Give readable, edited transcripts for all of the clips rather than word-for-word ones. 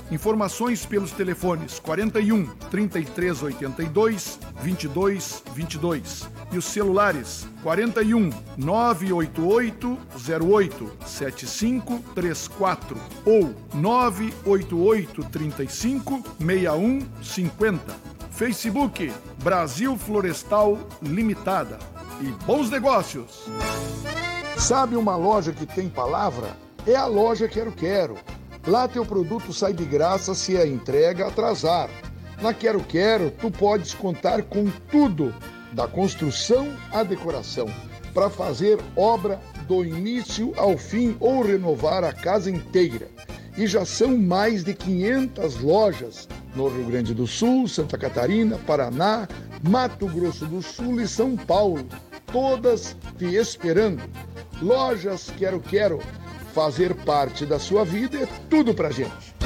Informações pelos telefones 41 3382 2222 e os celulares 41 988 08 7534 ou 988 35 6150. Facebook Brasil Florestal Limitada. E bons negócios! Sabe uma loja que tem palavra? É a loja Quero Quero. Lá teu produto sai de graça se a entrega atrasar. Na Quero Quero, tu podes contar com tudo, da construção à decoração, para fazer obra do início ao fim ou renovar a casa inteira. E já são mais de 500 lojas no Rio Grande do Sul, Santa Catarina, Paraná, Mato Grosso do Sul e São Paulo, todas te esperando. Lojas Quero Quero, fazer parte da sua vida é tudo pra gente.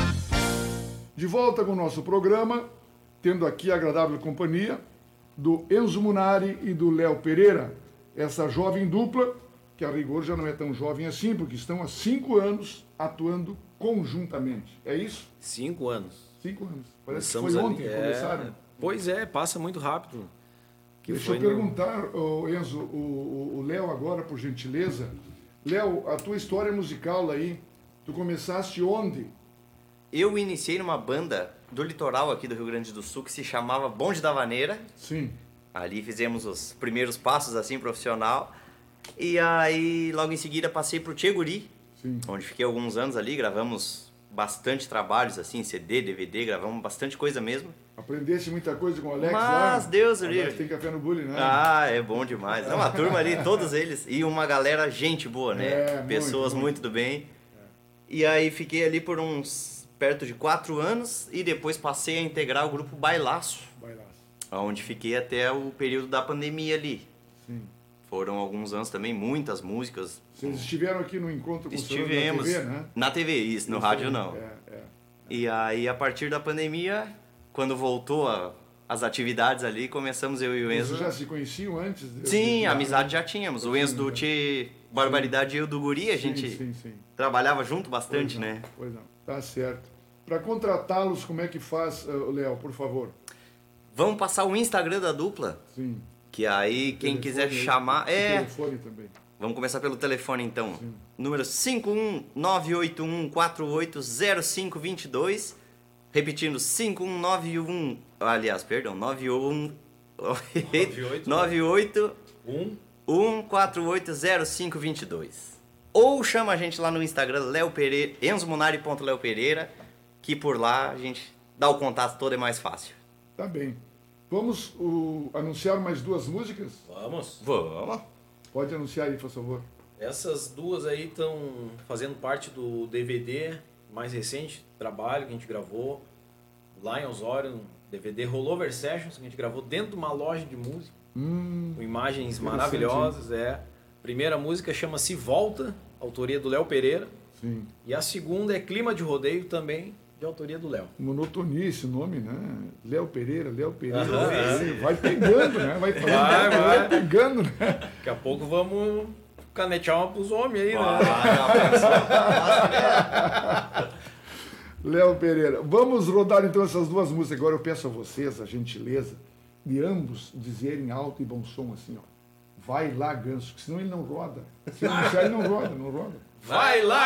De volta com o nosso programa, tendo aqui a agradável companhia do Enzo Munari e do Léo Pereira, essa jovem dupla, que a rigor já não é tão jovem assim, porque estão há 5 anos atuando conjuntamente. É isso? 5 anos. 5 anos. Parece que foi ontem que começaram. Pois é, passa muito rápido. Deixa eu perguntar, Enzo, o Léo agora, por gentileza. Léo, a tua história musical aí, tu começaste onde? Eu iniciei numa banda do litoral aqui do Rio Grande do Sul que se chamava Bonde da Vaneira. Sim. Ali fizemos os primeiros passos assim profissional. E aí logo em seguida passei pro Tchê Guri, onde fiquei alguns anos ali, gravamos bastante trabalhos assim, CD, DVD, gravamos bastante coisa mesmo. Aprendesse muita coisa com o Alex lá. Mas Deus o livre. Tem café no bullying, né? Ah, é bom demais. É uma turma ali, todos eles. E uma galera, gente boa, né? Pessoas muito do bem. E aí fiquei ali por uns perto de 4 anos e depois passei a integrar o grupo Bailaço. Onde fiquei até o período da pandemia ali. Sim. Foram alguns anos também, muitas músicas. Vocês estiveram aqui no encontro com o senhor na TV, né? Na TV, isso, no rádio não. E aí, a partir da pandemia, quando voltou as atividades ali, começamos eu e o Enzo. Vocês já se conheciam antes? Sim, amizade já tínhamos. O Enzo do Tchê Barbaridade e eu do Guri, a gente trabalhava junto bastante, né? Pois não, tá certo. Para contratá-los, como é que faz, Léo, por favor? Vamos passar o Instagram da dupla? Sim. Que aí, quem quiser chamar... telefone também. Vamos começar pelo telefone, então. Sim. Número 51981480522. Repetindo, 5191... Aliás, perdão, 98 1480522. Ou chama a gente lá no Instagram, Léo Pereira, enzomunari.leopereira, que por lá a gente dá o contato todo, é mais fácil. Tá bem. Vamos anunciar mais 2 músicas? Vamos. Pode anunciar aí, por favor. Essas 2 aí estão fazendo parte do DVD mais recente, trabalho que a gente gravou lá em Osório, um DVD Rollover Sessions, que a gente gravou dentro de uma loja de música, com imagens maravilhosas. Primeira música chama-se Volta, autoria do Léo Pereira. Sim. E a segunda é Clima de Rodeio, também de autoria do Léo. Monotonia esse nome, né? Léo Pereira. Vai pegando, né? Vai pegando, né? Daqui a pouco vamos canetear uma pros homens aí, né? Léo Pereira. Vamos rodar então essas 2 músicas. Agora eu peço a vocês a gentileza de ambos dizerem alto e bom som assim, ó. Vai lá, Ganso, que senão ele não roda. Se ele não roda. Vai lá,